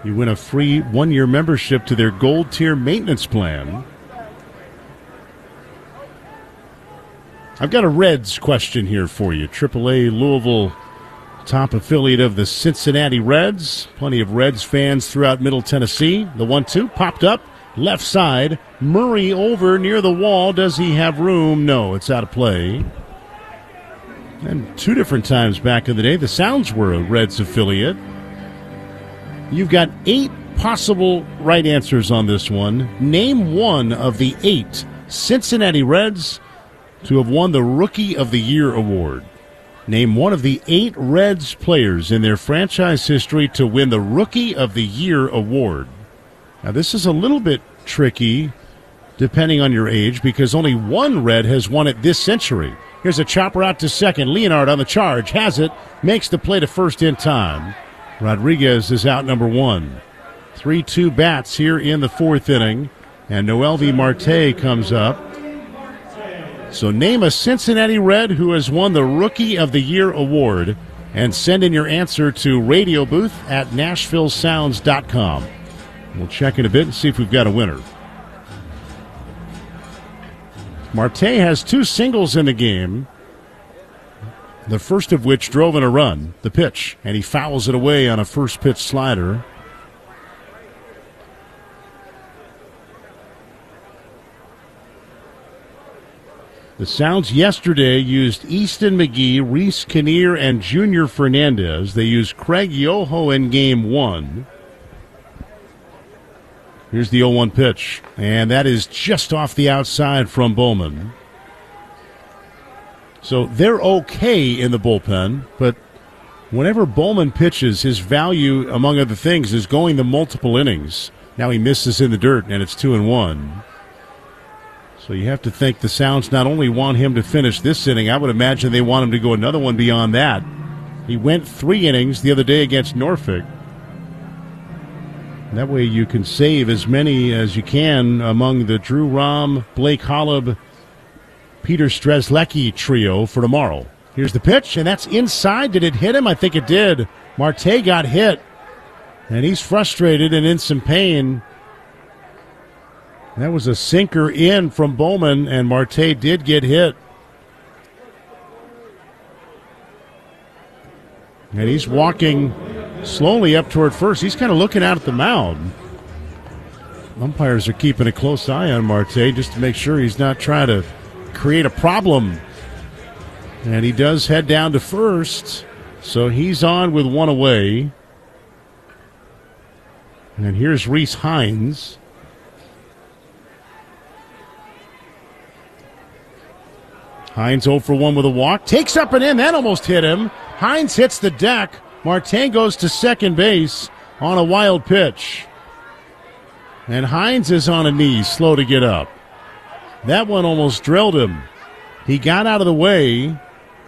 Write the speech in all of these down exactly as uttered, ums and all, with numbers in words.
You win a free one-year membership to their Gold Tier maintenance plan. I've got a Reds question here for you. triple A Louisville, top affiliate of the Cincinnati Reds. Plenty of Reds fans throughout Middle Tennessee. The one two popped up, left side. Murray over near the wall. Does he have room? No, it's out of play. And two different times back in the day, the Sounds were a Reds affiliate. You've got eight possible right answers on this one. Name one of the eight Cincinnati Reds to have won the Rookie of the Year award. Name one of the eight Reds players in their franchise history to win the Rookie of the Year award. Now, this is a little bit tricky depending on your age because only one Red has won it this century. Here's a chopper out to second. Leonard on the charge. Has it. Makes the play to first in time. Rodriguez is out number one. three two bats here in the fourth inning. And Noelvi Marte comes up. So name a Cincinnati Red who has won the Rookie of the Year award and send in your answer to radio booth at nashville sounds dot com. We'll check in a bit and see if we've got a winner. Marte has two singles in the game, the first of which drove in a run, the pitch, and he fouls it away on a first pitch slider. The Sounds yesterday used Easton McGee, Reese Kinnear, and Junior Fernandez. They used Craig Yoho in game one. Here's the oh one pitch, and that is just off the outside from Bowman. So they're okay in the bullpen, but whenever Bowman pitches, his value, among other things, is going the multiple innings. Now he misses in the dirt, and it's two and one. So you have to think the Sounds not only want him to finish this inning, I would imagine they want him to go another one beyond that. He went three innings the other day against Norfolk. That way you can save as many as you can among the Drew Rom, Blake Holub, Peter Strzelecki trio for tomorrow. Here's the pitch, and that's inside. Did it hit him? I think it did. Marte got hit, and he's frustrated and in some pain. That was a sinker in from Bowman, and Marte did get hit. And he's walking slowly up toward first. He's kind of looking out at the mound. Umpires are keeping a close eye on Marte just to make sure he's not trying to create a problem. And he does head down to first, so he's on with one away. And here's Reese Hines. Hines oh for one with a walk. Takes up and in. That almost hit him. Hines hits the deck. Marte goes to second base on a wild pitch. And Hines is on a knee, slow to get up. That one almost drilled him. He got out of the way.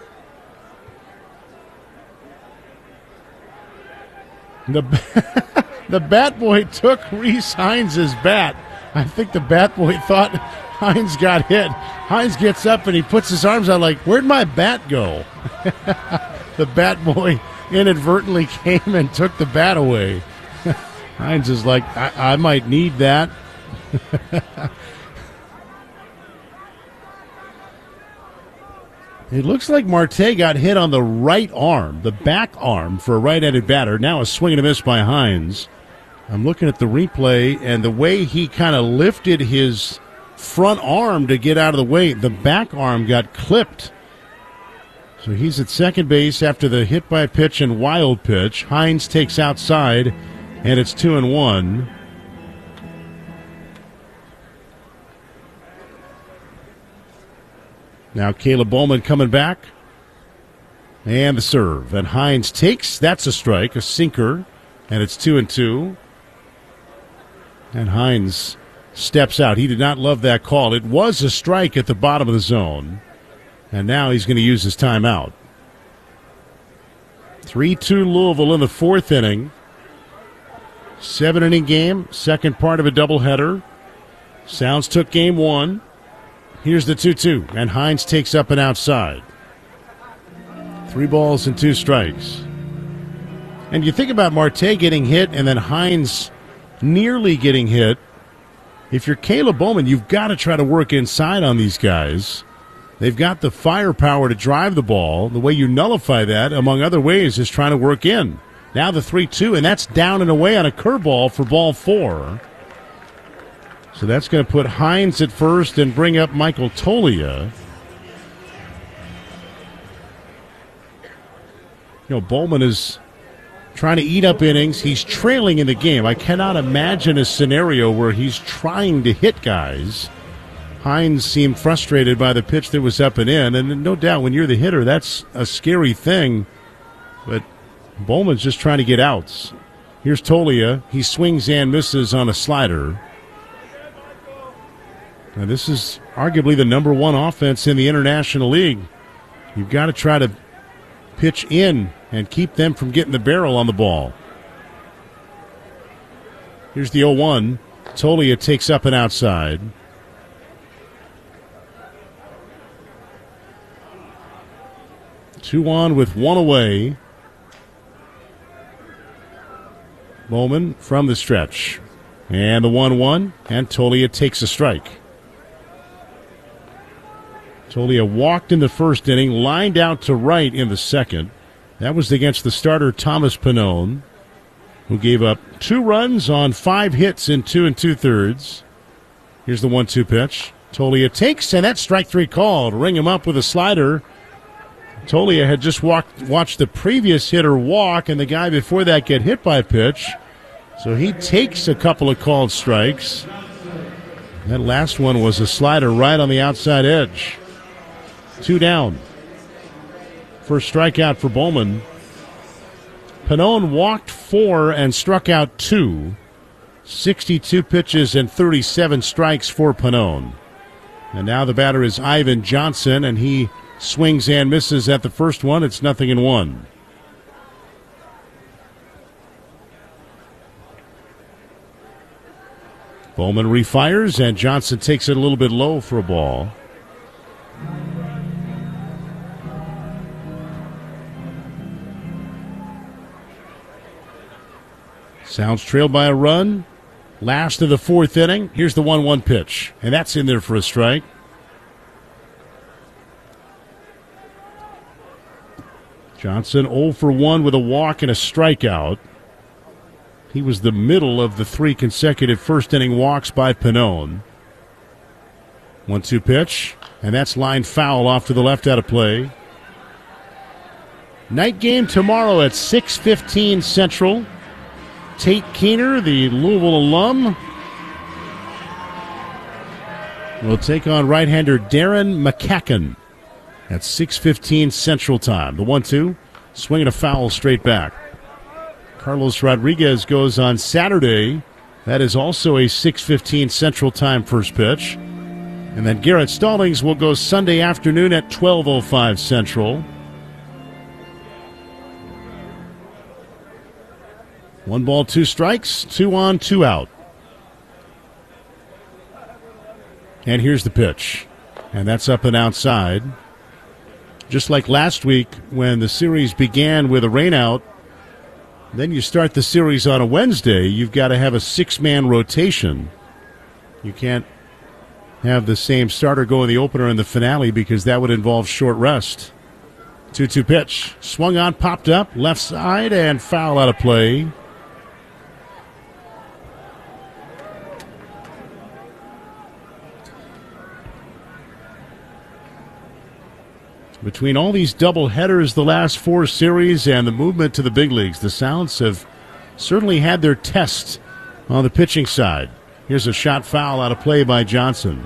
The, the bat boy took Reese Hines' bat. I think the bat boy thought Hines got hit. Hines gets up and he puts his arms out like, where'd my bat go? The bat boy inadvertently came and took the bat away. Hines is like, I, I might need that. It looks like Marte got hit on the right arm, the back arm for a right-handed batter. Now a swing and a miss by Hines. I'm looking at the replay, and the way he kind of lifted his front arm to get out of the way, the back arm got clipped. So he's at second base after the hit by pitch and wild pitch. Hines takes outside, and it's two and one. Now Caleb Bowman coming back. And the serve. And Hines takes, that's a strike, a sinker, and it's two and two. And Hines steps out. He did not love that call. It was a strike at the bottom of the zone. And now he's going to use his timeout. three two Louisville in the fourth inning. Seven-inning game, second part of a doubleheader. Sounds took game one. Here's the two two, and Hines takes up and outside. Three balls and two strikes. And you think about Marte getting hit and then Hines nearly getting hit. If you're Caleb Bowman, you've got to try to work inside on these guys. They've got the firepower to drive the ball. The way you nullify that, among other ways, is trying to work in. Now the three two, and that's down and away on a curveball for ball four. So that's going to put Hines at first and bring up Michael Toglia. You know, Bowman is trying to eat up innings. He's trailing in the game. I cannot imagine a scenario where he's trying to hit guys. Hines seemed frustrated by the pitch that was up and in, and no doubt when you're the hitter, that's a scary thing. But Bowman's just trying to get outs. Here's Toglia. He swings and misses on a slider. Now, this is arguably the number one offense in the International League. You've got to try to pitch in and keep them from getting the barrel on the ball. Here's the oh one. Toglia takes up and outside. Two on with one away. Bowman from the stretch. And the one one, and Toglia takes a strike. Toglia walked in the first inning, lined out to right in the second. That was against the starter Thomas Pannone, who gave up two runs on five hits in two and two-thirds. Here's the one two pitch. Toglia takes, and that's strike three called. Ring him up with a slider. Toglia had just walked, watched the previous hitter walk, and the guy before that get hit by a pitch. So he takes a couple of called strikes. That last one was a slider right on the outside edge. Two down. First strikeout for Bowman. Pannone walked four and struck out two. sixty-two pitches and thirty-seven strikes for Pannone. And now the batter is Ivan Johnson, and he swings and misses at the first one. It's nothing in one. Bowman refires, and Johnson takes it a little bit low for a ball. Sounds trailed by a run. Last of the fourth inning. Here's the one one pitch, and that's in there for a strike. Johnson oh for one with a walk and a strikeout. He was the middle of the three consecutive first-inning walks by Pannone. one two pitch, and that's lined foul off to the left out of play. Night game tomorrow at six fifteen Central. Tate Keener, the Louisville alum, will take on right-hander Darren McCacken at six fifteen Central Time. The one two, swinging a foul straight back. Carlos Rodriguez goes on Saturday. That is also a six fifteen Central Time first pitch. And then Garrett Stallings will go Sunday afternoon at twelve oh five Central. One ball, two strikes, two on, two out. And here's the pitch. And that's up and outside. Just like last week when the series began with a rainout, then you start the series on a Wednesday, you've got to have a six-man rotation. You can't have the same starter go in the opener and the finale because that would involve short rest. two two pitch. Swung on, popped up, left side, and foul out of play. Between all these double headers the last four series and the movement to the big leagues, the Sounds have certainly had their test on the pitching side. Here's a shot foul out of play by Johnson.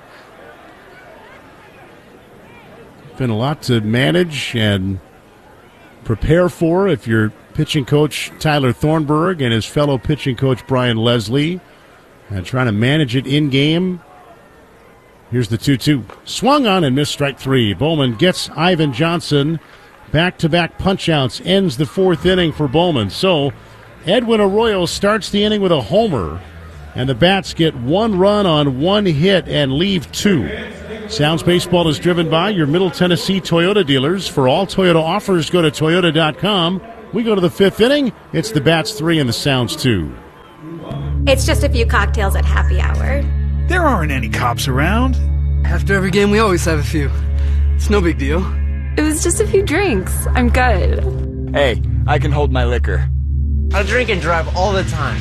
Been a lot to manage and prepare for if you're pitching coach Tyler Thornburg and his fellow pitching coach Brian Leslie, and trying to manage it in game. Here's the two two. Swung on and missed strike three. Bowman gets Ivan Johnson. Back-to-back punch-outs ends the fourth inning for Bowman. So Edwin Arroyo starts the inning with a homer, and the Bats get one run on one hit and leave two. Sounds Baseball is driven by your Middle Tennessee Toyota dealers. For all Toyota offers, go to toyota dot com. We go to the fifth inning. It's the Bats three and the Sounds two. It's just a few cocktails at happy hour. There aren't any cops around. After every game, we always have a few. It's no big deal. It was just a few drinks. I'm good. Hey, I can hold my liquor. I drink and drive all the time.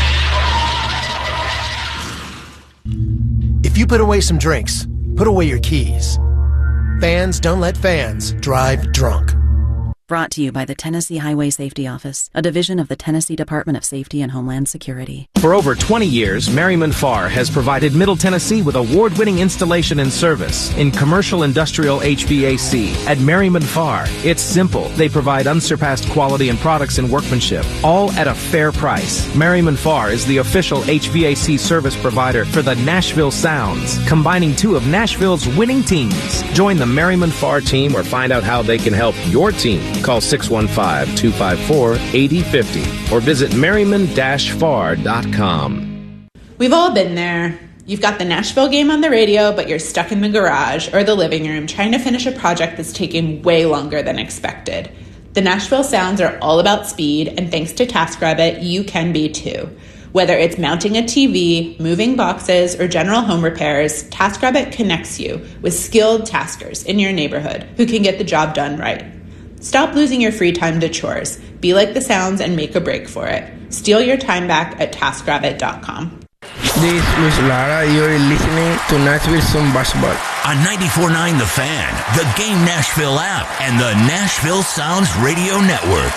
If you put away some drinks, put away your keys. Fans don't let fans drive drunk. Brought to you by the Tennessee Highway Safety Office, a division of the Tennessee Department of Safety and Homeland Security. For over twenty years, Merriman Farr has provided Middle Tennessee with award-winning installation and service in commercial industrial H V A C. At Merriman Farr, it's simple. They provide unsurpassed quality in products and workmanship, all at a fair price. Merriman Farr is the official H V A C service provider for the Nashville Sounds, combining two of Nashville's winning teams. Join the Merriman Farr team or find out how they can help your team. Call six one five, two five four, eight zero five zero or visit merriman dash farr dot com. We've all been there. You've got the Nashville game on the radio, but you're stuck in the garage or the living room trying to finish a project that's taking way longer than expected. The Nashville Sounds are all about speed, and thanks to TaskRabbit, you can be too. Whether it's mounting a T V, moving boxes, or general home repairs, TaskRabbit connects you with skilled taskers in your neighborhood who can get the job done right. Stop losing your free time to chores. Be like the Sounds and make a break for it. Steal your time back at task rabbit dot com. This is Luis Lara. You're listening to Nashville Sun Basketball. On ninety-four point nine The Fan, the Game Nashville app, and the Nashville Sounds Radio Network.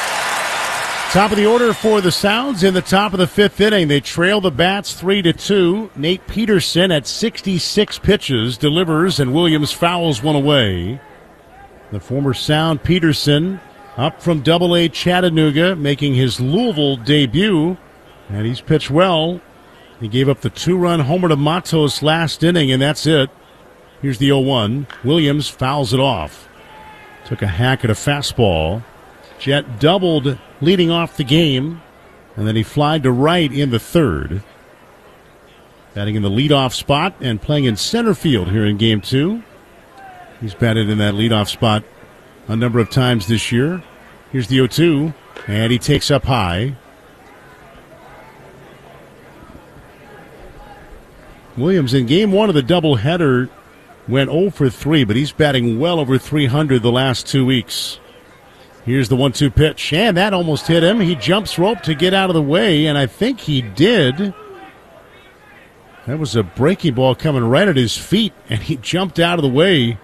Top of the order for the Sounds in the top of the fifth inning. They trail the Bats three to two. Nate Peterson at sixty-six pitches delivers, and Williams fouls one away. The former Sound Peterson up from Double A Chattanooga, making his Louisville debut, and he's pitched well. He gave up the two-run homer to Matos last inning, and that's it. Here's the oh one. Williams fouls it off. Took a hack at a fastball. Jet doubled leading off the game, and then he flied to right in the third. Batting in the leadoff spot and playing in center field here in game two. He's batted in that leadoff spot a number of times this year. Here's the oh two, and he takes up high. Williams in game one of the doubleheader went oh for three, but he's batting well over three hundred the last two weeks. Here's the one two pitch, and that almost hit him. He jumps rope to get out of the way, and I think he did. That was a breaking ball coming right at his feet, and he jumped out of the way.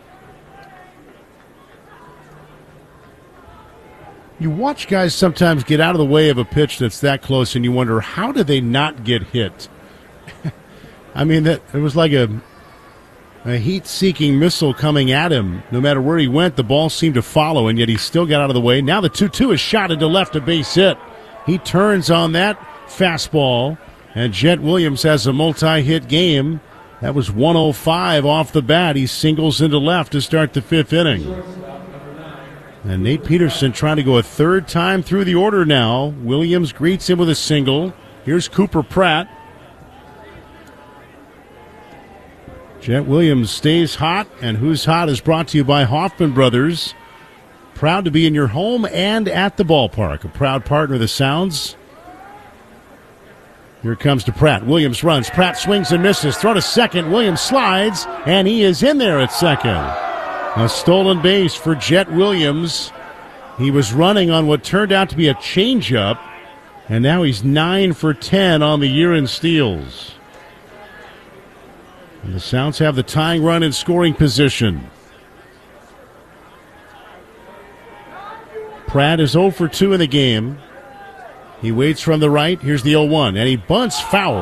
You watch guys sometimes get out of the way of a pitch that's that close, and you wonder, how did they not get hit? I mean, that it was like a, a heat-seeking missile coming at him. No matter where he went, the ball seemed to follow, and yet he still got out of the way. Now the two two is shot into left, a base hit. He turns on that fastball, and Jet Williams has a multi-hit game. That was one oh five off the bat. He singles into left to start the fifth inning. And Nate Peterson trying to go a third time through the order now. Williams greets him with a single. Here's Cooper Pratt. Jet Williams stays hot, and Who's Hot is brought to you by Hoffman Brothers. Proud to be in your home and at the ballpark. A proud partner of the Sounds. Here comes to Pratt. Williams runs. Pratt swings and misses. Throw to second. Williams slides, and he is in there at second. A stolen base for Jet Williams. He was running on what turned out to be a changeup, and now he's nine for ten on the year in steals. And the Sounds have the tying run in scoring position. Pratt is oh for two in the game. He waits from the right. Here's the oh one, and he bunts foul.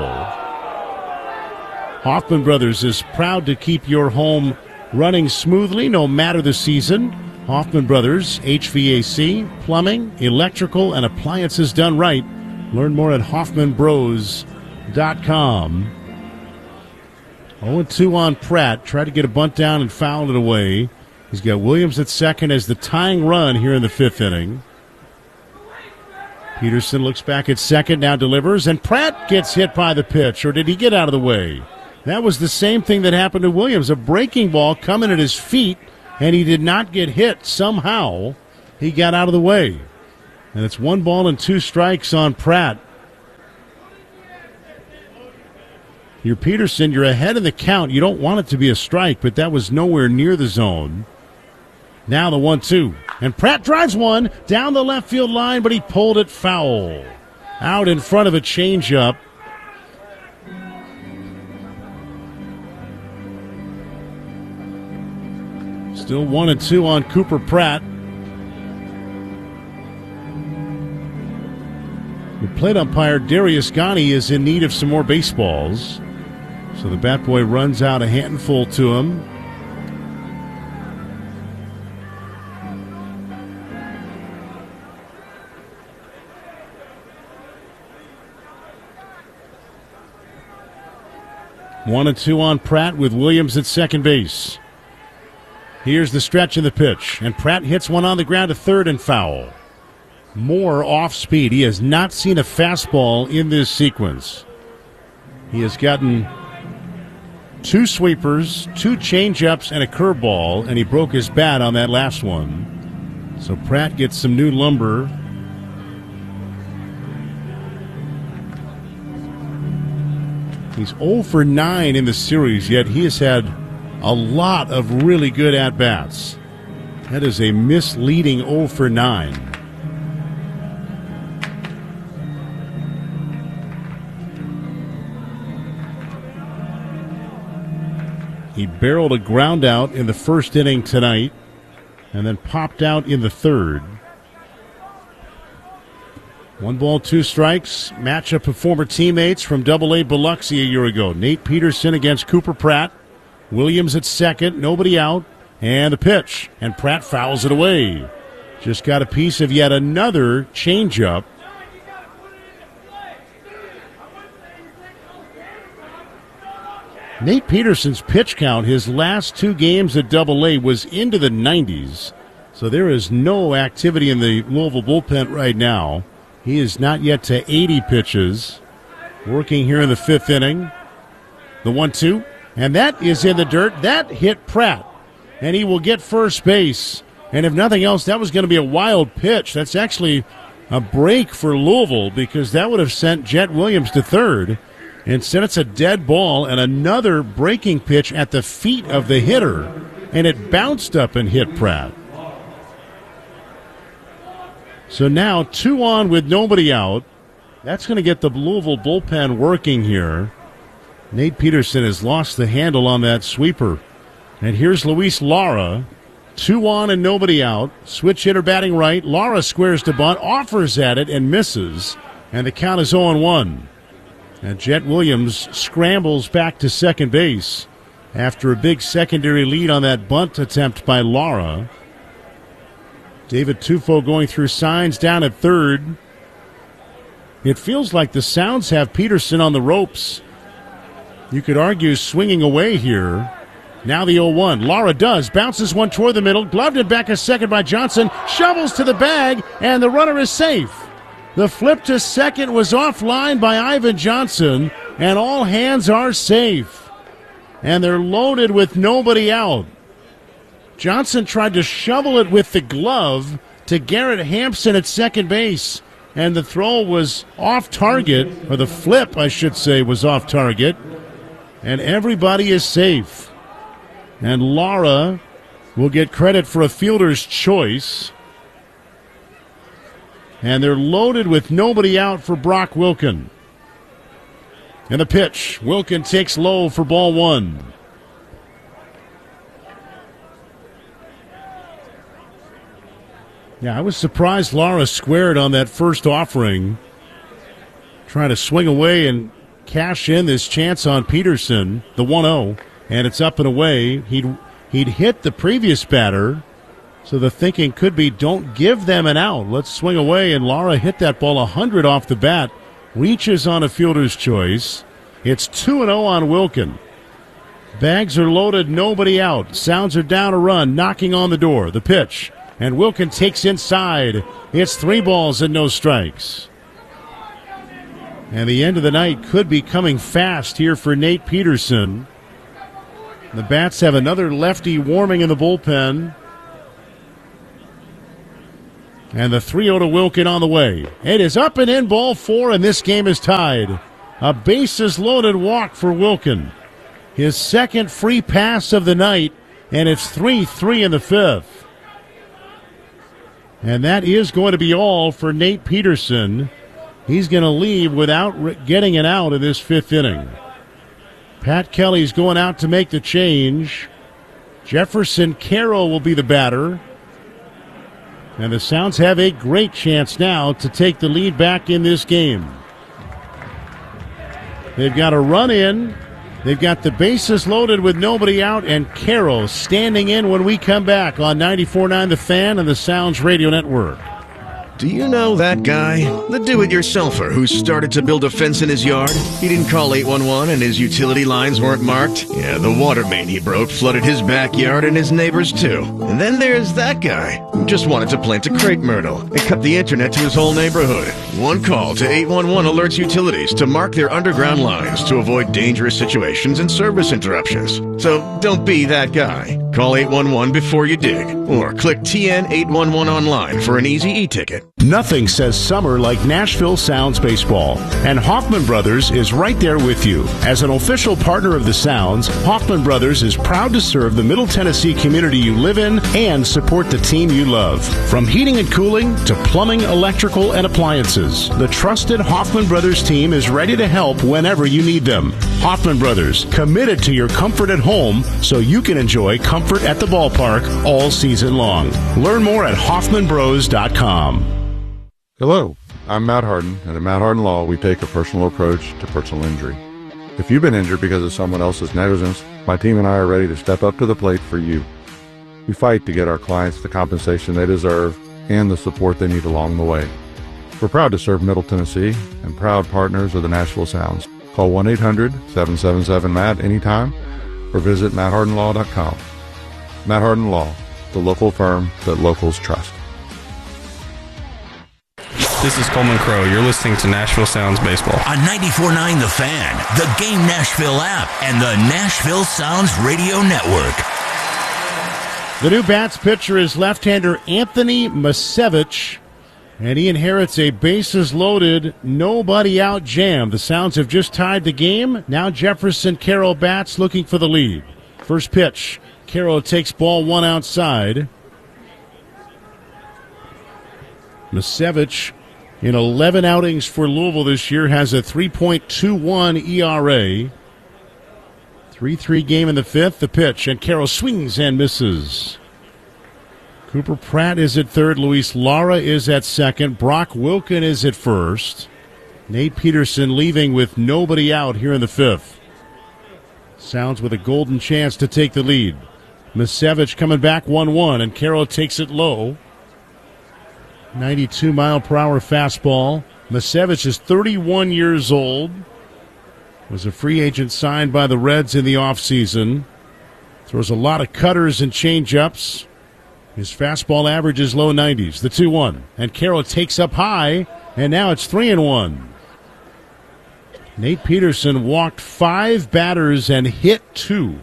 Hoffman Brothers is proud to keep your home running smoothly no matter the season. Hoffman Brothers, H V A C, plumbing, electrical, and appliances done right. Learn more at hoffman bros dot com. oh two on Pratt. Tried to get a bunt down and fouled it away. He's got Williams at second as the tying run here in the fifth inning. Peterson looks back at second, now delivers, and Pratt gets hit by the pitch. Or did he get out of the way? That was the same thing that happened to Williams. A breaking ball coming at his feet, and he did not get hit. Somehow, he got out of the way. And it's one ball and two strikes on Pratt. You're Peterson, you're ahead in the count. You don't want it to be a strike, but that was nowhere near the zone. Now the one two. And Pratt drives one down the left field line, but he pulled it foul. Out in front of a changeup. Still one and two on Cooper Pratt. The plate umpire, Darius Ghani, is in need of some more baseballs. So the bat boy runs out a handful to him. One and two on Pratt with Williams at second base. Here's the stretch of the pitch, and Pratt hits one on the ground to third and foul. More off speed. He has not seen a fastball in this sequence. He has gotten two sweepers, two changeups, and a curveball, and he broke his bat on that last one. So Pratt gets some new lumber. He's oh for nine in the series, yet he has had a lot of really good at-bats. That is a misleading oh for nine. He barreled a ground out in the first inning tonight and then popped out in the third. One ball, two strikes. Matchup of former teammates from Double A Biloxi a year ago. Nate Peterson against Cooper Pratt. Williams at second, nobody out, and the pitch. And Pratt fouls it away. Just got a piece of yet another changeup. Nate Peterson's pitch count, his last two games at Double A, was into the nineties. So there is no activity in the Louisville bullpen right now. He is not yet to eighty pitches. Working here in the fifth inning. The one two. And that is in the dirt. That hit Pratt. And he will get first base. And if nothing else, that was going to be a wild pitch. That's actually a break for Louisville because that would have sent Jet Williams to third. Instead, it's a dead ball and another breaking pitch at the feet of the hitter. And it bounced up and hit Pratt. So now two on with nobody out. That's going to get the Louisville bullpen working here. Nate Peterson has lost the handle on that sweeper. And here's Luis Lara. Two on and nobody out. Switch hitter batting right. Lara squares to bunt, offers at it, and misses. And the count is oh and one. And Jet Williams scrambles back to second base after a big secondary lead on that bunt attempt by Lara. David Tufo going through signs down at third. It feels like the Sounds have Peterson on the ropes. You could argue swinging away here. Now the oh one. Lara does. Bounces one toward the middle. Gloved it back a second by Johnson. Shovels to the bag, and the runner is safe. The flip to second was offline by Ivan Johnson, and all hands are safe. And they're loaded with nobody out. Johnson tried to shovel it with the glove to Garrett Hampson at second base, and the throw was off target, or the flip, I should say, was off target. And everybody is safe. And Lara will get credit for a fielder's choice. And they're loaded with nobody out for Brock Wilken. And the pitch. Wilken takes low for ball one. Yeah, I was surprised Lara squared on that first offering. Trying to swing away and cash in this chance on Peterson, the one oh, and it's up and away. He'd, he'd hit the previous batter, so the thinking could be don't give them an out. Let's swing away, and Lara hit that ball one hundred off the bat, reaches on a fielder's choice. It's two and oh on Wilken. Bags are loaded, nobody out. Sounds are down a run, knocking on the door. The pitch, and Wilken takes inside. It's three balls and no strikes. And the end of the night could be coming fast here for Nate Peterson. The Bats have another lefty warming in the bullpen. And the three oh to Wilkin on the way. It is up and in, ball four, and this game is tied. A bases-loaded walk for Wilkin. His second free pass of the night, and it's three three in the fifth. And that is going to be all for Nate Peterson. He's going to leave without getting an out in this fifth inning. Pat Kelly's going out to make the change. Jefferson Carroll will be the batter. And the Sounds have a great chance now to take the lead back in this game. They've got a run in. They've got the bases loaded with nobody out, and Carroll standing in when we come back on ninety-four point nine The Fan and the Sounds Radio Network. Do you know that guy? The do-it-yourselfer who started to build a fence in his yard? He didn't call eight one one and his utility lines weren't marked? Yeah, the water main he broke flooded his backyard and his neighbors too. And then there's that guy who just wanted to plant a crepe myrtle and cut the internet to his whole neighborhood. One call to eight one one alerts utilities to mark their underground lines to avoid dangerous situations and service interruptions. So don't be that guy. Call eight one one before you dig, or click T N eight one one online for an easy e-ticket. Nothing says summer like Nashville Sounds baseball, and Hoffman Brothers is right there with you. As an official partner of the Sounds, Hoffman Brothers is proud to serve the Middle Tennessee community you live in and support the team you love. From heating and cooling to plumbing, electrical, and appliances, the trusted Hoffman Brothers team is ready to help whenever you need them. Hoffman Brothers, committed to your comfort at home so you can enjoy comfort at the ballpark all season long. Learn more at Hoffman Bros dot com. Hello, I'm Matt Harden, and at Matt Harden Law, we take a personal approach to personal injury. If you've been injured because of someone else's negligence, my team and I are ready to step up to the plate for you. We fight to get our clients the compensation they deserve and the support they need along the way. We're proud to serve Middle Tennessee and proud partners of the Nashville Sounds. Call one eight hundred seven seven seven M A T anytime or visit matt harden law dot com. Matt Harden Law, the local firm that locals trust. This is Coleman Crow. You're listening to Nashville Sounds Baseball. On ninety-four point nine The Fan, the Game Nashville app, and the Nashville Sounds Radio Network. The new Bats pitcher is left-hander Anthony Masevich, and he inherits a bases-loaded, nobody-out jam. The Sounds have just tied the game. Now Jefferson Carroll bats looking for the lead. First pitch, Carroll takes ball one outside. Masevich, in eleven outings for Louisville this year, has a three point two one E R A. three three game in the fifth. The pitch, and Carroll swings and misses. Cooper Pratt is at third. Luis Lara is at second. Brock Wilkin is at first. Nate Peterson leaving with nobody out here in the fifth. Sounds with a golden chance to take the lead. Masevich coming back one one, and Carroll takes it low. ninety-two mile per hour fastball. Masevich is thirty-one years old. Was a free agent signed by the Reds in the offseason. Throws a lot of cutters and changeups. His fastball average is low nineties. The two one. And Carroll takes up high, and now it's three and one. Nate Peterson walked five batters and hit two.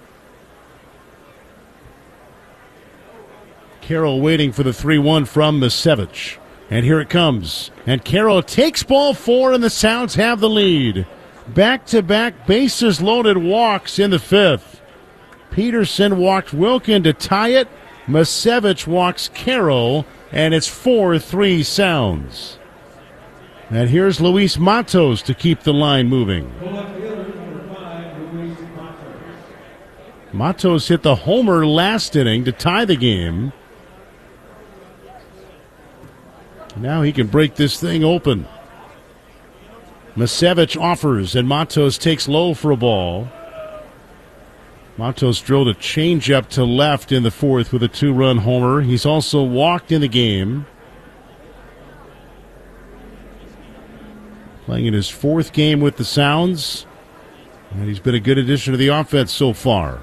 Carroll waiting for the three one from Masevich. And here it comes. And Carroll takes ball four, and the Sounds have the lead. Back-to-back bases-loaded walks in the fifth. Peterson walked Wilkin to tie it. Masevich walks Carroll, and it's four three Sounds. And here's Luis Matos to keep the line moving. Matos hit the homer last inning to tie the game. Now he can break this thing open. Masevich offers, and Matos takes low for a ball. Matos drilled a changeup to left in the fourth with a two-run homer. He's also walked in the game. Playing in his fourth game with the Sounds, and he's been a good addition to the offense so far.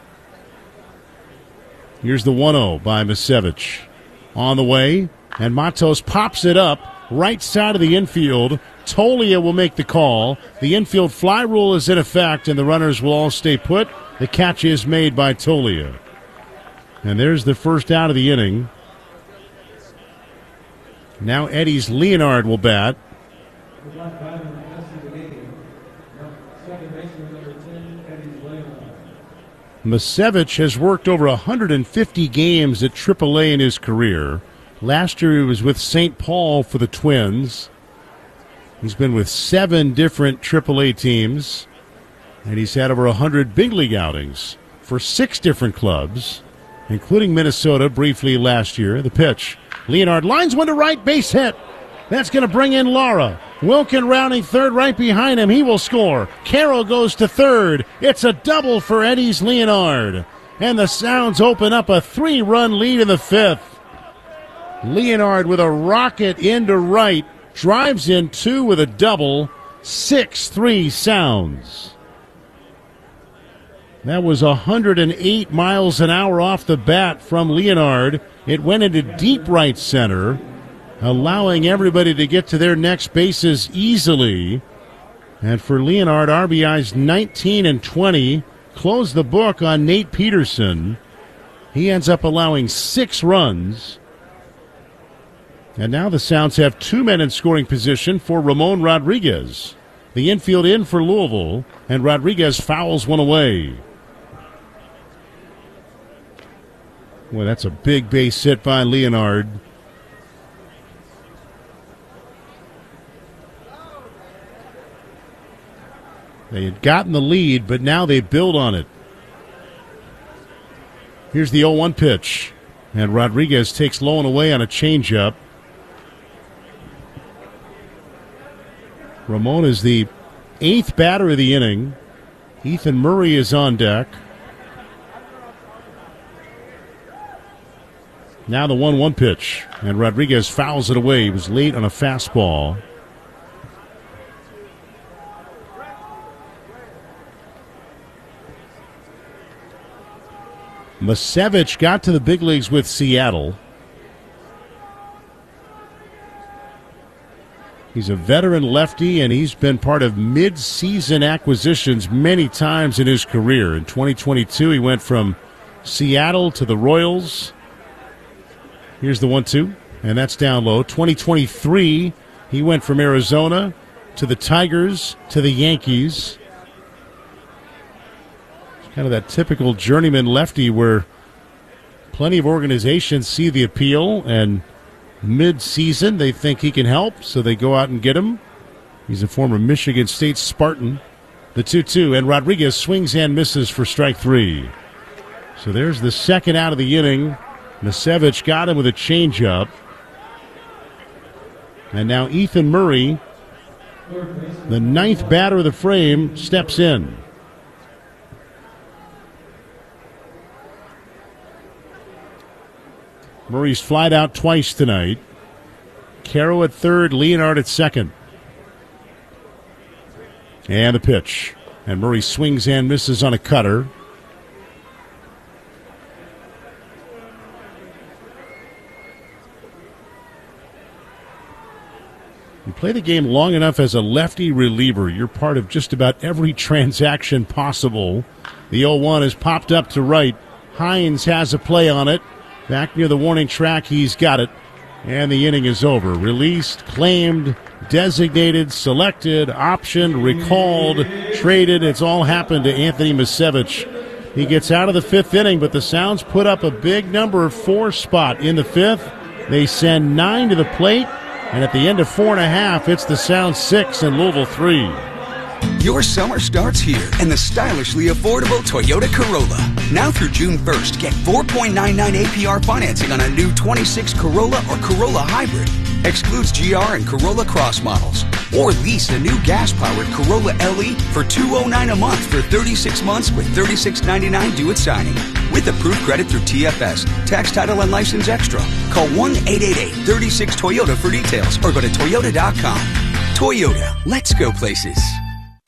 Here's the one oh by Masevich. On the way, and Matos pops it up right side of the infield. Tolia will make the call. The infield fly rule is in effect, and the runners will all stay put. The catch is made by Tolia. And there's the first out of the inning. Now Eddie's Leonard will bat. Misevich has worked over one hundred fifty games at triple A in his career. Last year he was with Saint Paul for the Twins. He's been with seven different triple A teams, and he's had over one hundred big league outings for six different clubs, including Minnesota briefly last year. The pitch. Leonard lines one to right, base hit. That's going to bring in Lara. Wilkin rounding third right behind him. He will score. Carroll goes to third. It's a double for Eddie's Leonard. And the Sounds open up a three-run lead in the fifth. Leonard with a rocket into right. Drives in two with a double. six three Sounds. That was one hundred eight miles an hour off the bat from Leonard. It went into deep right center, allowing everybody to get to their next bases easily. And for Leonard, R B Is nineteen and twenty. Close the book on Nate Peterson. He ends up allowing six runs. And now the Sounds have two men in scoring position for Ramon Rodriguez. The infield in for Louisville, and Rodriguez fouls one away. Well, that's a big base hit by Leonard. They had gotten the lead, but now they build on it. Here's the oh one pitch, and Rodriguez takes low and away on a changeup. Ramon is the eighth batter of the inning. Ethan Murray is on deck. Now the one one pitch, and Rodriguez fouls it away. He was late on a fastball. Misevich got to the big leagues with Seattle. He's a veteran lefty, and he's been part of mid-season acquisitions many times in his career. In twenty twenty-two, he went from Seattle to the Royals. Here's the one two, and that's down low. twenty twenty-three, he went from Arizona to the Tigers to the Yankees. It's kind of that typical journeyman lefty where plenty of organizations see the appeal, and mid-season they think he can help, so they go out and get him. He's a former Michigan State Spartan. The two two, and Rodriguez swings and misses for strike three. So there's the second out of the inning. Misevich got him with a changeup. And now Ethan Murray, the ninth batter of the frame, steps in. Murray's flied out twice tonight. Caro at third, Leonard at second. And the pitch. And Murray swings and misses on a cutter. You play the game long enough as a lefty reliever, you're part of just about every transaction possible. The oh one is popped up to right. Hines has a play on it. Back near the warning track, he's got it. And the inning is over. Released, claimed, designated, selected, optioned, recalled, traded. It's all happened to Anthony Misevich. He gets out of the fifth inning, but the Sounds put up a big number four spot in the fifth. They send nine to the plate. And at the end of four and a half, it's the Sounds six and Louisville three. Your summer starts here in the stylishly affordable Toyota Corolla. Now through June first, get four point nine nine A P R financing on a new twenty-six Corolla or Corolla Hybrid. Excludes G R and Corolla Cross models. Or lease a new gas-powered Corolla L E for two hundred nine dollars a month for thirty-six months with thirty-six ninety-nine due at signing. With approved credit through T F S, tax, title, and license extra. Call one eight eight eight, three six, Toyota for details or go to toyota dot com. Toyota, let's go places.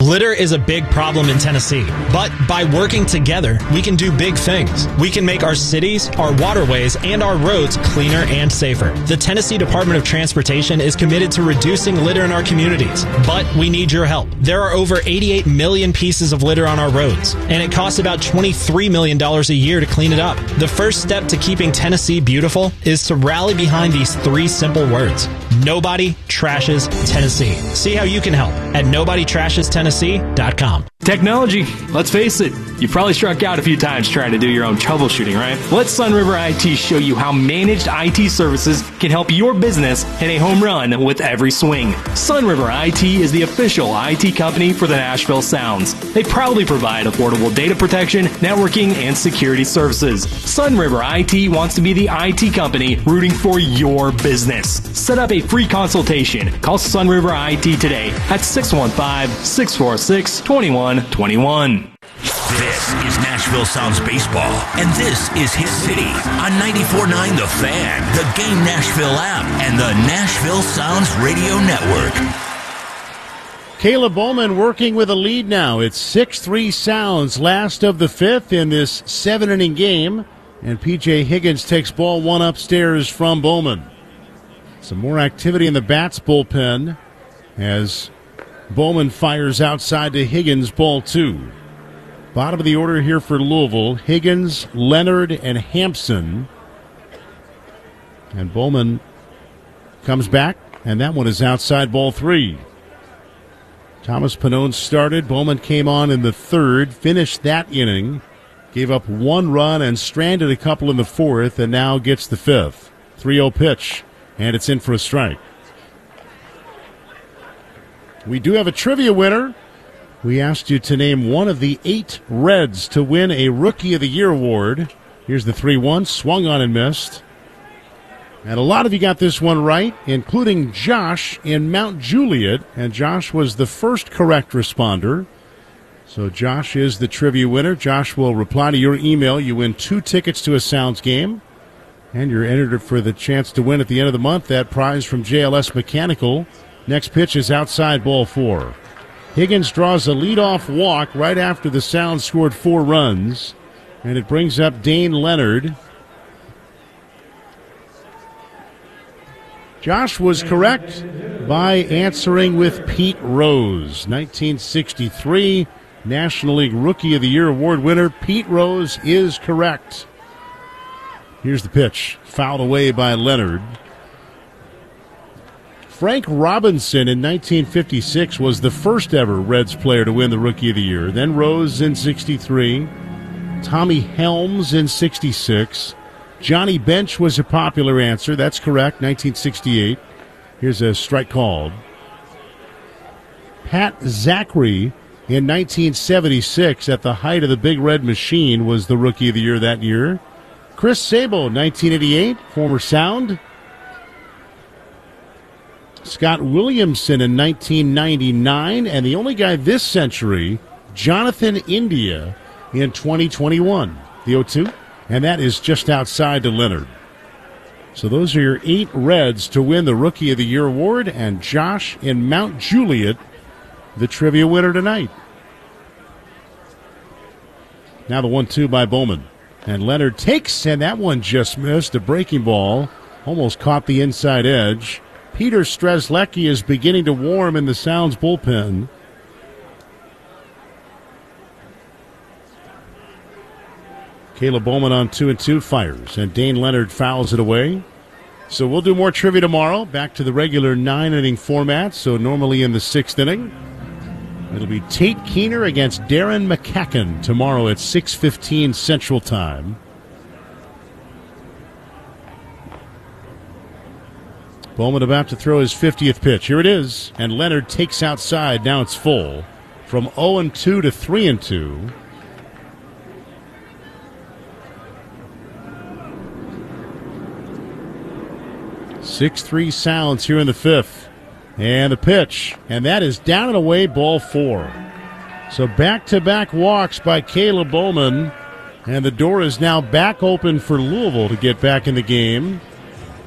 Litter is a big problem in Tennessee, but by working together, we can do big things. We can make our cities, our waterways, and our roads cleaner and safer. The Tennessee Department of Transportation is committed to reducing litter in our communities, but we need your help. There are over eighty-eight million pieces of litter on our roads, and it costs about twenty-three million dollars a year to clean it up. The first step to keeping Tennessee beautiful is to rally behind these three simple words. Nobody trashes Tennessee. See how you can help at nobody trashes tennessee dot com. Technology. Let's face it, you've probably struck out a few times trying to do your own troubleshooting, right? Let Sunriver I T show you how managed I T services can help your business hit a home run with every swing. Sunriver I T is the official I T company for the Nashville Sounds. They proudly provide affordable data protection, networking, and security services. Sunriver I T wants to be the I T company rooting for your business. Set up a free consultation. Call Sunriver I T today at six one five, six four six, two one two one. This is Nashville Sounds Baseball, and this is His City on ninety-four point nine The Fan, the Game Nashville app, and the Nashville Sounds Radio Network. Caleb Bowman working with a lead now. It's six three Sounds, last of the fifth in this seven-inning game, and P J Higgins takes ball one upstairs from Bowman. Some more activity in the Bats bullpen as Bowman fires outside to Higgins, ball two. Bottom of the order here for Louisville, Higgins, Leonard, and Hampson. And Bowman comes back, and that one is outside, ball three. Thomas Pannone started. Bowman came on in the third, finished that inning, gave up one run and stranded a couple in the fourth, and now gets the fifth. three oh pitch, and it's in for a strike. We do have a trivia winner. We asked you to name one of the eight Reds to win a Rookie of the Year award. Here's the three one, swung on and missed. And a lot of you got this one right, including Josh in Mount Juliet. And Josh was the first correct responder. So Josh is the trivia winner. Josh will reply to your email. You win two tickets to a Sounds game. And you're entered for the chance to win at the end of the month that prize from J L S Mechanical. Next pitch is outside, ball four. Higgins draws a leadoff walk right after the Sounds scored four runs, and it brings up Dane Leonard. Josh was correct by answering with Pete Rose. nineteen sixty-three National League Rookie of the Year award winner. Pete Rose is correct. Here's the pitch, fouled away by Leonard. Frank Robinson in nineteen fifty-six was the first ever Reds player to win the Rookie of the Year. Then Rose in sixty-three. Tommy Helms in sixty-six. Johnny Bench was a popular answer. That's correct, nineteen sixty-eight. Here's a strike called. Pat Zachary in nineteen seventy-six, at the height of the Big Red Machine, was the Rookie of the Year that year. Chris Sabo, nineteen eighty-eight, former Sound. Scott Williamson in nineteen ninety-nine, and the only guy this century, Jonathan India, in twenty twenty-one, the oh two, and that is just outside to Leonard. So those are your eight Reds to win the Rookie of the Year award, and Josh in Mount Juliet, the trivia winner tonight. Now the one two by Bowman, and Leonard takes, and that one just missed, a breaking ball, almost caught the inside edge. Peter Strzelecki is beginning to warm in the Sounds bullpen. Caleb Bowman on two and two fires, and Dane Leonard fouls it away. So we'll do more trivia tomorrow, back to the regular nine-inning format, so normally in the sixth inning. It'll be Tate Keener against Darren McCacken tomorrow at six fifteen Central Time. Bowman about to throw his fiftieth pitch. Here it is. And Leonard takes outside. Now it's full. From oh and two to three and two. six three Sounds here in the fifth. And the pitch. And that is down and away, ball four. So back-to-back walks by Caleb Bowman. And the door is now back open for Louisville to get back in the game.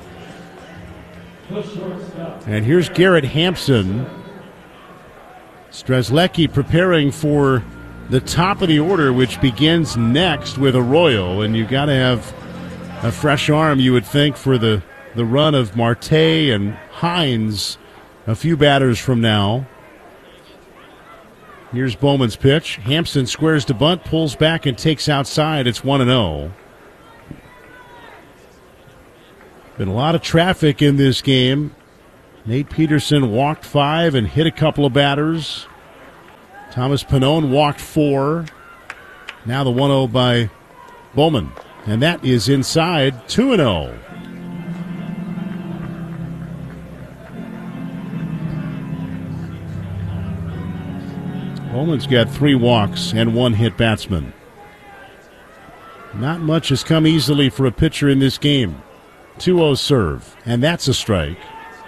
And here's Garrett Hampson. Strzelecki preparing for the top of the order, which begins next with Arroyo, and you've got to have a fresh arm, you would think, for the, the run of Marte and Hines a few batters from now. Here's Bowman's pitch. Hampson squares to bunt, pulls back and takes outside. It's one and oh. Been a lot of traffic in this game. Nate Peterson walked five and hit a couple of batters. Thomas Pannone walked four. Now the one oh by Bowman. And that is inside, two and oh. Bowman's got three walks and one hit batsman. Not much has come easily for a pitcher in this game. two oh serve, and that's a strike.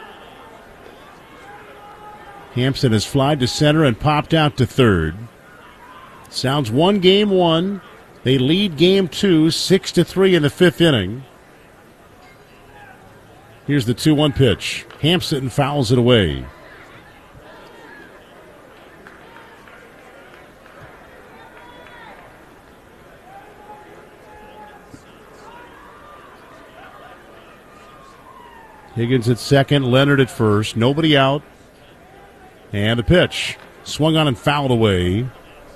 Hampson has flied to center and popped out to third. Sounds won game one. They lead game two, six to three in the fifth inning. Here's the two one pitch. Hampson fouls it away. Higgins at second, Leonard at first. Nobody out. And the pitch. Swung on and fouled away.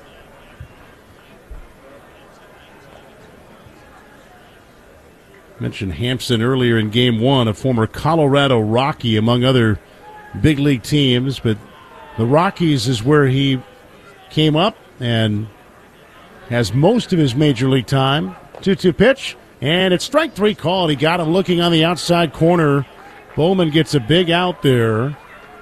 Mentioned Hampson earlier in game one, a former Colorado Rocky among other big league teams. But the Rockies is where he came up and has most of his major league time. two two pitch. And it's strike three called. He got him looking on the outside corner. Bowman gets a big out there.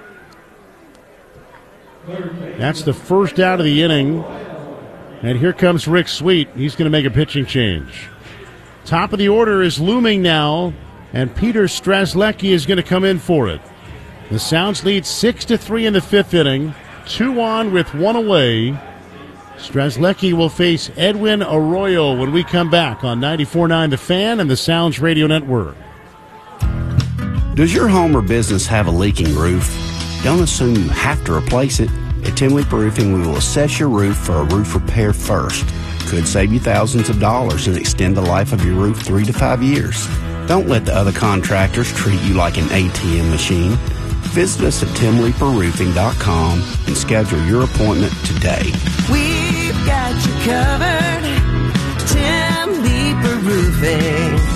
That's the first out of the inning. And here comes Rick Sweet. He's going to make a pitching change. Top of the order is looming now, and Peter Strzelecki is going to come in for it. The Sounds lead six to three in the fifth inning. Two on with one away. Strzelecki will face Edwin Arroyo when we come back on ninety-four point nine The Fan and the Sounds Radio Network. Does your home or business have a leaking roof? Don't assume you have to replace it. At Tim Leeper Roofing, we will assess your roof for a roof repair first. Could save you thousands of dollars and extend the life of your roof three to five years. Don't let the other contractors treat you like an A T M machine. Visit us at tim leeper roofing dot com and schedule your appointment today. We've got you covered. Tim Leeper Roofing.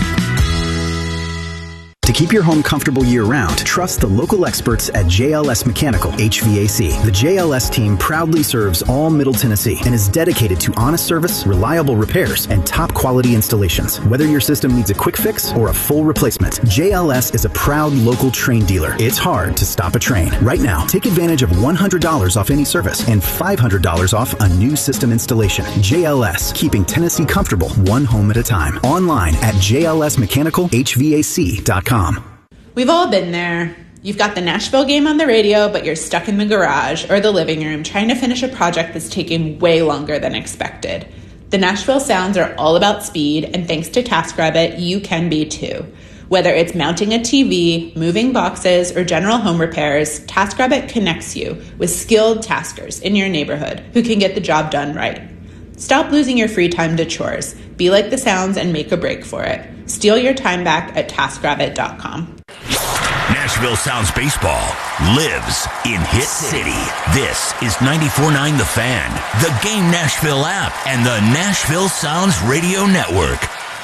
To keep your home comfortable year-round, trust the local experts at J L S Mechanical H V A C. The J L S team proudly serves all Middle Tennessee and is dedicated to honest service, reliable repairs, and top-quality installations. Whether your system needs a quick fix or a full replacement, J L S is a proud local Trane dealer. It's hard to stop a Trane. Right now, take advantage of one hundred dollars off any service and five hundred dollars off a new system installation. J L S, keeping Tennessee comfortable one home at a time. Online at j l s mechanical h v a c dot com. We've all been there. You've got the Nashville game on the radio, but you're stuck in the garage or the living room trying to finish a project that's taking way longer than expected. The Nashville Sounds are all about speed, and thanks to TaskRabbit, you can be too. Whether it's mounting a T V, moving boxes, or general home repairs, TaskRabbit connects you with skilled taskers in your neighborhood who can get the job done right. Stop losing your free time to chores. Be like the Sounds and make a break for it. Steal your time back at task rabbit dot com. Nashville Sounds Baseball lives in Hit City. This is ninety-four point nine The Fan, the Game Nashville app, and the Nashville Sounds Radio Network.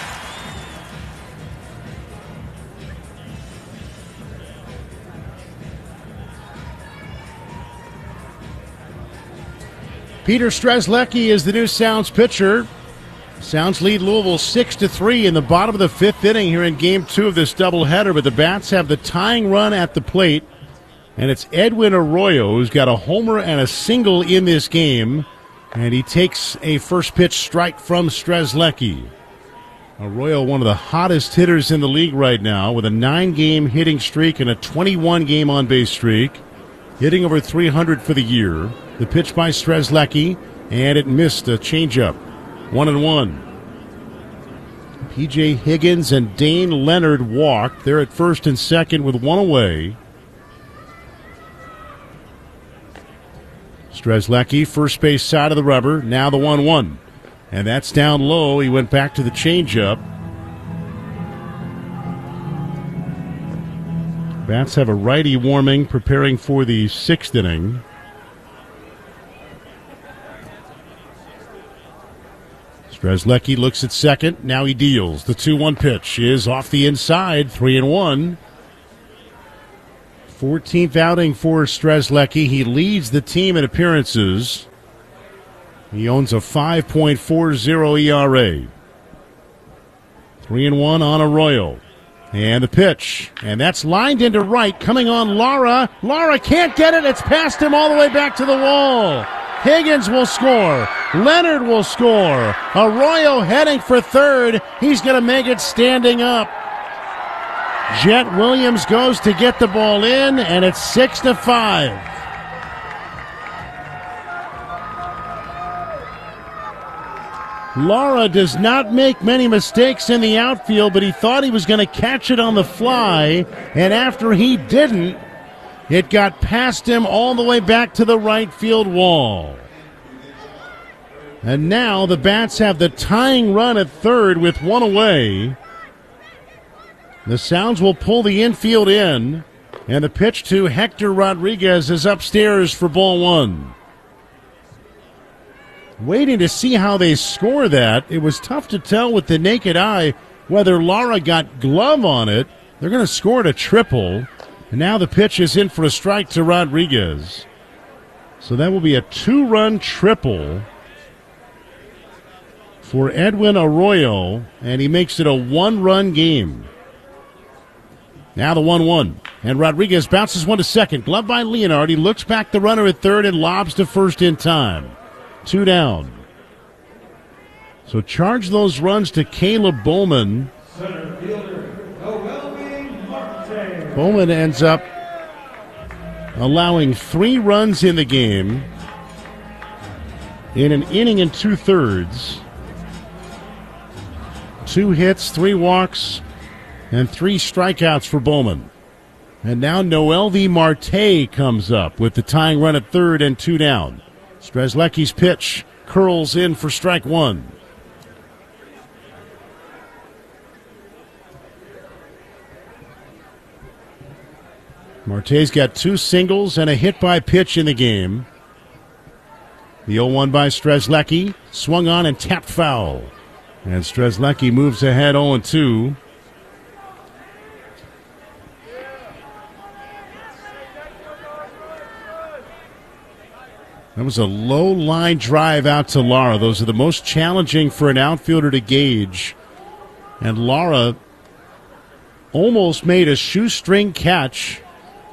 Peter Strzelecki is the new Sounds pitcher. Sounds lead Louisville six to three in the bottom of the fifth inning here in game two of this doubleheader, but the Bats have the tying run at the plate, and it's Edwin Arroyo who's got a homer and a single in this game, and he takes a first pitch strike from Strzelecki. Arroyo, one of the hottest hitters in the league right now, with a nine-game hitting streak and a twenty-one-game on-base streak, hitting over three hundred for the year. The pitch by Strzelecki, and it missed a changeup. One and one. P J Higgins and Dane Leonard walked. They're at first and second with one away. Strzelecki, first base side of the rubber, now the one one. And that's down low. He went back to the changeup. Bats have a righty warming, preparing for the sixth inning. Strzelecki looks at second. Now he deals. The two one pitch is off the inside, three and one. fourteenth outing for Strzelecki. He leads the team in appearances. He owns a five point four oh E R A. three and one on Arroyo. And the pitch. And that's lined into right. Coming on Lara. Lara can't get it. It's past him all the way back to the wall. Higgins will score. Leonard will score. Arroyo heading for third. He's going to make it standing up. Jet Williams goes to get the ball in, and it's six to five. Lara does not make many mistakes in the outfield, but he thought he was going to catch it on the fly, and after he didn't, it got past him all the way back to the right field wall. And now the Bats have the tying run at third with one away. The Sounds will pull the infield in, and the pitch to Hector Rodriguez is upstairs for ball one. Waiting to see how they score that. It was tough to tell with the naked eye whether Lara got glove on it. They're going to score a triple, and now the pitch is in for a strike to Rodriguez. So that will be a two-run triple for Edwin Arroyo, and he makes it a one-run game. Now the one one, and Rodriguez bounces one to second. Glove by Leonard. He looks back the runner at third and lobs to first in time. Two down. So charge those runs to Caleb Bowman. Bowman ends up allowing three runs in the game in an inning and two-thirds. Two hits, three walks, and three strikeouts for Bowman. And now Noelvi Marte comes up with the tying run at third and two down. Strzelecki's pitch curls in for strike one. Marte's got two singles and a hit by pitch in the game. The oh one by Strzelecki, swung on and tapped foul. And Strzelecki moves ahead oh and two. That was a low line drive out to Lara. Those are the most challenging for an outfielder to gauge. And Lara almost made a shoestring catch.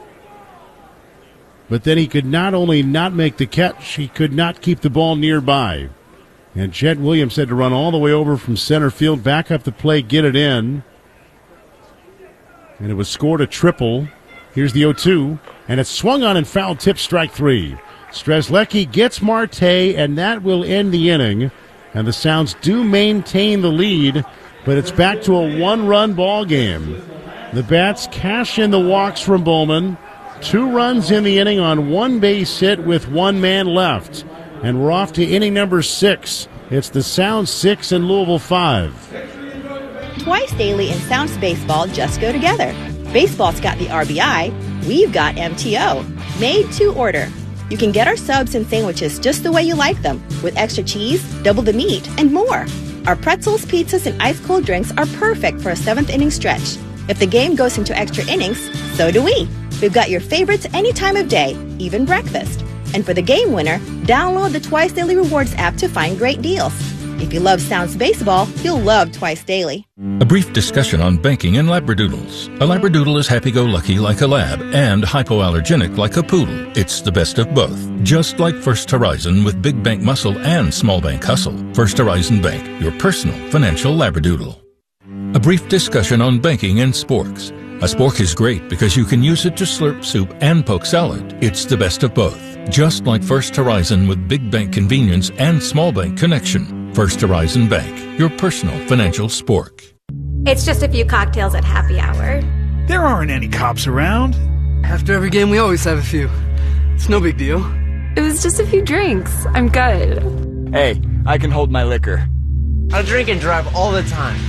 But then he could not only not make the catch, he could not keep the ball nearby. And Jet Williams had to run all the way over from center field, back up the plate, get it in. And it was scored a triple. Here's the oh two. And it's swung on and foul tip, strike three. Strzelecki gets Marte, and that will end the inning. And the Sounds do maintain the lead, but it's back to a one-run ball game. The Bats cash in the walks from Bowman. Two runs in the inning on one base hit with one man left. And we're off to inning number six. It's the Sounds six and Louisville five. Twice daily and Sounds baseball just go together. Baseball's got the R B I. We've got M T O. Made to order. You can get our subs and sandwiches just the way you like them, with extra cheese, double the meat, and more. Our pretzels, pizzas, and ice-cold drinks are perfect for a seventh inning stretch. If the game goes into extra innings, so do we. We've got your favorites any time of day, even breakfast. And for the game winner, download the Twice Daily Rewards app to find great deals. If you love Sounds baseball, you'll love Twice Daily. A brief discussion on banking and Labradoodles. A Labradoodle is happy-go-lucky like a lab and hypoallergenic like a poodle. It's the best of both. Just like First Horizon with big bank muscle and small bank hustle. First Horizon Bank, your personal financial Labradoodle. A brief discussion on banking and sporks. A spork is great because you can use it to slurp soup and poke salad. It's the best of both. Just like First Horizon with big bank convenience and small bank connection. First Horizon Bank, your personal financial spork. It's just a few cocktails at happy hour. There aren't any cops around. After every game, we always have a few. It's no big deal. It was just a few drinks. I'm good. Hey, I can hold my liquor. I drink and drive all the time.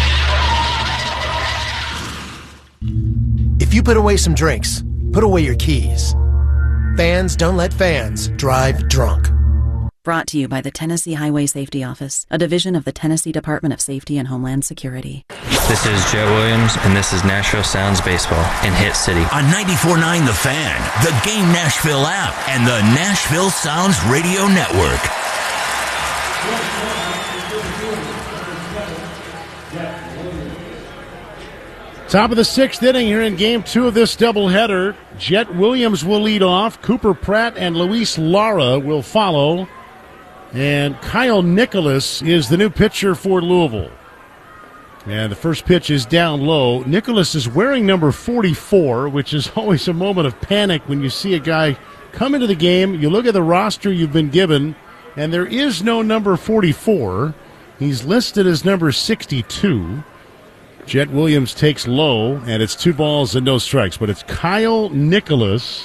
If you put away some drinks, put away your keys. Fans don't let fans drive drunk. Brought to you by the Tennessee Highway Safety Office, a division of the Tennessee Department of Safety and Homeland Security. This is Joe Williams, and this is Nashville Sounds Baseball in Hit City. On ninety-four point nine The Fan, the Game Nashville app, and the Nashville Sounds Radio Network. Top of the sixth inning here in game two of this doubleheader. Jet Williams will lead off. Cooper Pratt and Luis Lara will follow. And Kyle Nicholas is the new pitcher for Louisville. And the first pitch is down low. Nicholas is wearing number forty-four, which is always a moment of panic when you see a guy come into the game. You look at the roster you've been given, and there is no number forty-four. He's listed as number sixty-two. Jet Williams takes low, and it's two balls and no strikes. But it's Kyle Nicholas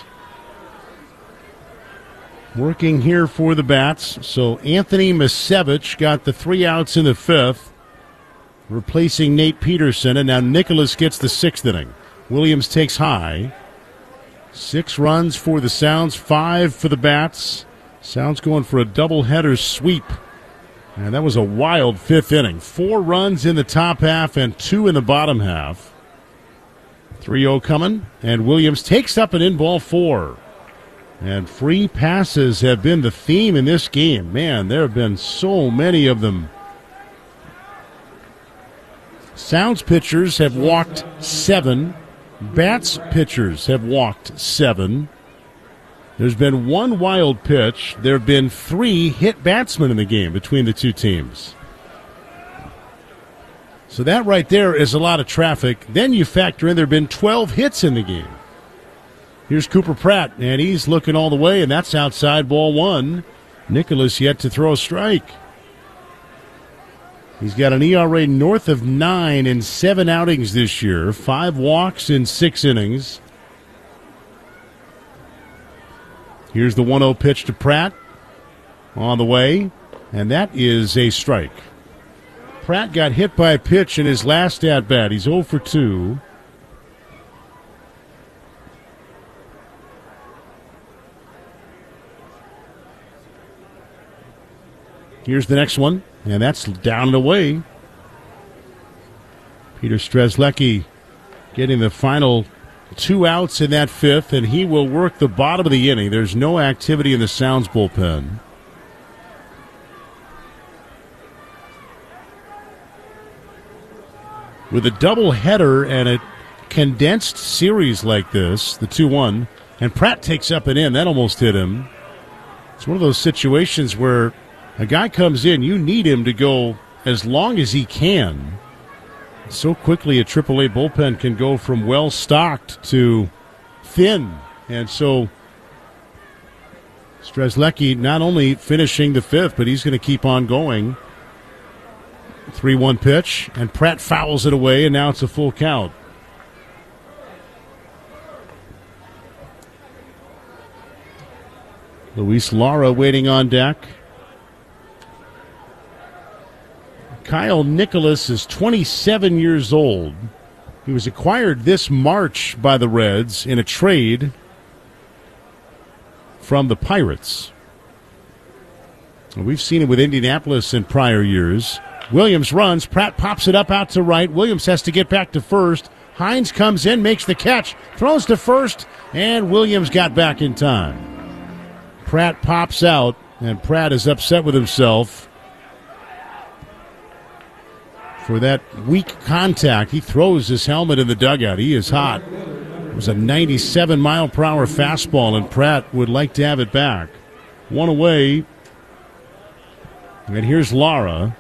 working here for the Bats. So Anthony Misevich got the three outs in the fifth, replacing Nate Peterson, and now Nicholas gets the sixth inning. Williams takes high. Six runs for the Sounds, five for the Bats. Sounds going for a doubleheader sweep. And that was a wild fifth inning. Four runs in the top half and two in the bottom half. three oh coming, and Williams takes up an in-ball four. And free passes have been the theme in this game. Man, there have been so many of them. Sounds pitchers have walked seven. Bats pitchers have walked seven. There's been one wild pitch. There have been three hit batsmen in the game between the two teams. So that right there is a lot of traffic. Then you factor in there have been twelve hits in the game. Here's Cooper Pratt, and he's looking all the way, and that's outside ball one. Nicholas yet to throw a strike. He's got an E R A north of nine in seven outings this year, five walks in six innings. Here's the one oh pitch to Pratt on the way, and that is a strike. Pratt got hit by a pitch in his last at-bat. He's oh for two. Here's the next one, and that's down and away. Peter Strzelecki getting the final two outs in that fifth, and he will work the bottom of the inning. There's no activity in the Sounds bullpen. With a doubleheader and a condensed series like this, the two one, and Pratt takes up an in. That almost hit him. It's one of those situations where a guy comes in, you need him to go as long as he can. So quickly a triple A bullpen can go from well-stocked to thin. And so Strzelecki not only finishing the fifth, but he's going to keep on going. three one pitch, and Pratt fouls it away, and now it's a full count. Luis Lara waiting on deck. Kyle Nicholas is twenty-seven years old. He was acquired this March by the Reds in a trade from the Pirates. We've seen it with Indianapolis in prior years. Williams runs. Pratt pops it up out to right. Williams has to get back to first. Hines comes in, makes the catch, throws to first, and Williams got back in time. Pratt pops out, and Pratt is upset with himself for that weak contact. He throws his helmet in the dugout. He is hot. It was a ninety-seven mile per hour fastball, and Pratt would like to have it back. One away. And here's Lara.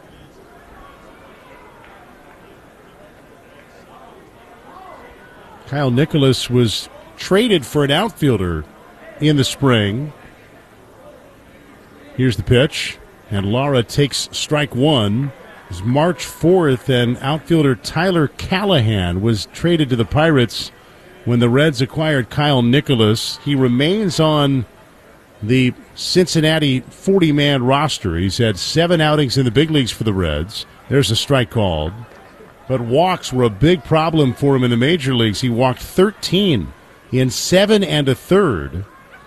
Kyle Nicholas was traded for an outfielder in the spring. Here's the pitch, and Lara takes strike one. It was March fourth, and outfielder Tyler Callahan was traded to the Pirates when the Reds acquired Kyle Nicholas. He remains on the Cincinnati forty-man roster. He's had seven outings in the big leagues for the Reds. There's a strike called. But walks were a big problem for him in the major leagues. He walked thirteen in seven and a third.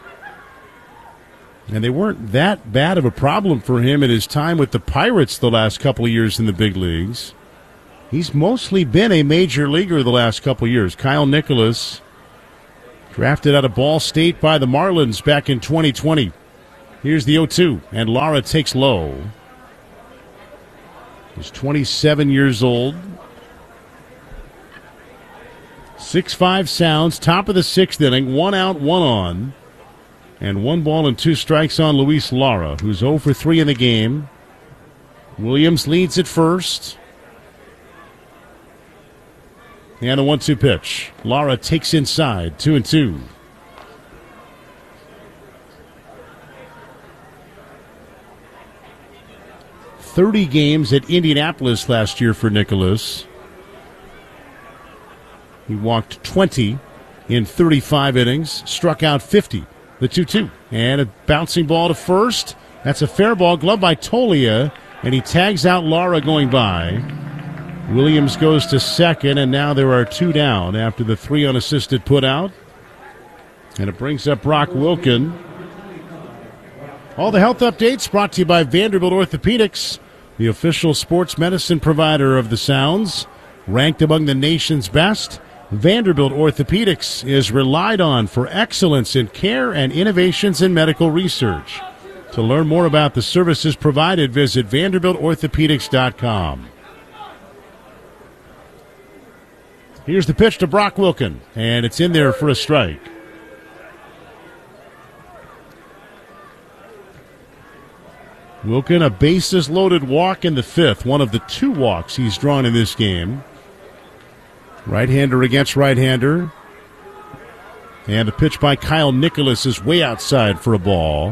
And they weren't that bad of a problem for him in his time with the Pirates the last couple of years in the big leagues. He's mostly been a major leaguer the last couple of years. Kyle Nicolas, drafted out of Ball State by the Marlins back in twenty twenty. Here's the oh two, and Lara takes low. He's twenty-seven years old. six five Sounds, top of the sixth inning, one out, one on. And one ball and two strikes on Luis Lara, who's oh for three in the game. Williams leads at first. And the one two pitch. Lara takes inside, two and two. thirty games at Indianapolis last year for Nicholas. He walked twenty in thirty-five innings, struck out fifty. The two two. And a bouncing ball to first. That's a fair ball, glove by Tolia, and he tags out Lara going by. Williams goes to second, and now there are two down after the three unassisted put out. And it brings up Brock Wilken. All the health updates brought to you by Vanderbilt Orthopedics, the official sports medicine provider of the Sounds. Ranked among the nation's best, Vanderbilt Orthopedics is relied on for excellence in care and innovations in medical research. To learn more about the services provided, visit vanderbilt orthopedics dot com. Here's the pitch to Brock Wilken, and it's in there for a strike. Wilken, a bases-loaded walk in the fifth, one of the two walks he's drawn in this game. Right-hander against right-hander. And the pitch by Kyle Nicolas is way outside for a ball.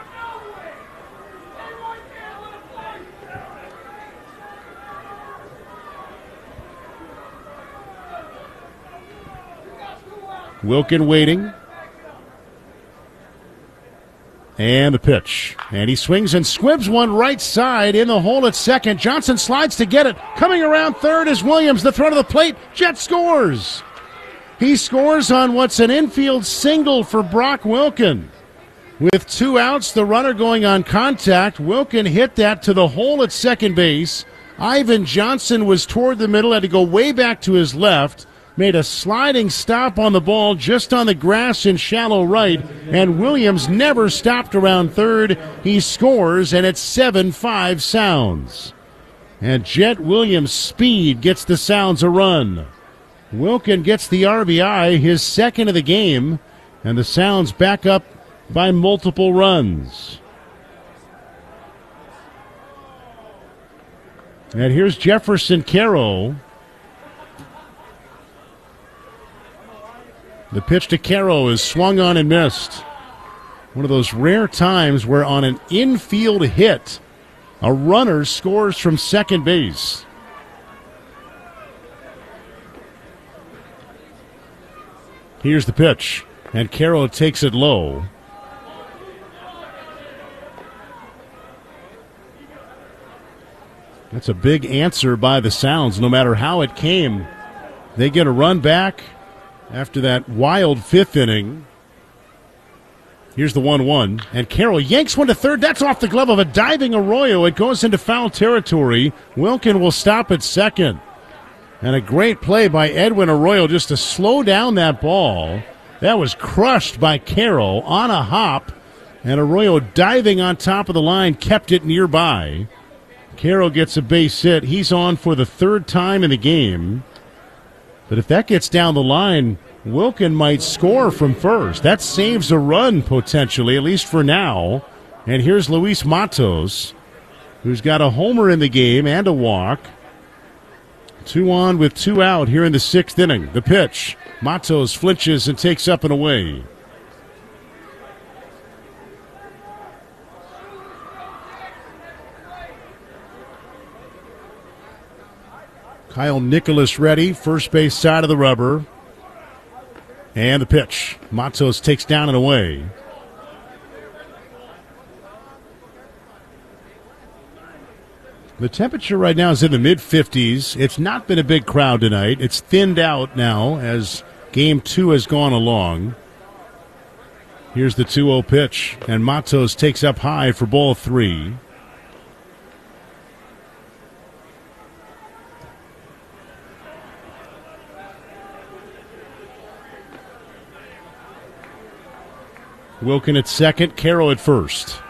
Wilken waiting. And the pitch. And he swings and squibs one right side in the hole at second. Johnson slides to get it. Coming around third is Williams. The throw to the plate. Jet scores. He scores on what's an infield single for Brock Wilken. With two outs, the runner going on contact. Wilken hit that to the hole at second base. Ivan Johnson was toward the middle, had to go way back to his left. Made a sliding stop on the ball just on the grass in shallow right, and Williams never stopped around third. He scores, and it's seven five Sounds. And Jet Williams' speed gets the Sounds a run. Wilken gets the R B I, his second of the game, and the Sounds back up by multiple runs. And here's Jefferson Caro. The pitch to Caro is swung on and missed. One of those rare times where on an infield hit, a runner scores from second base. Here's the pitch, and Caro takes it low. That's a big answer by the Sounds, no matter how it came. They get a run back after that wild fifth inning. Here's the one one, and Carroll yanks one to third. That's off the glove of a diving Arroyo. It goes into foul territory. Wilken will stop at second. And a great play by Edwin Arroyo just to slow down that ball. That was crushed by Carroll on a hop, and Arroyo diving on top of the line kept it nearby. Carroll gets a base hit. He's on for the third time in the game. But if that gets down the line, Wilken might score from first. That saves a run, potentially, at least for now. And here's Luis Matos, who's got a homer in the game and a walk. Two on with two out here in the sixth inning. The pitch. Matos flinches and takes up and away. Kyle Nicolas ready, first base side of the rubber. And the pitch. Matos takes down and away. The temperature right now is in the mid fifties. It's not been a big crowd tonight. It's thinned out now as game two has gone along. Here's the two oh pitch, and Matos takes up high for ball three. Wilkin at second, Carroll at first.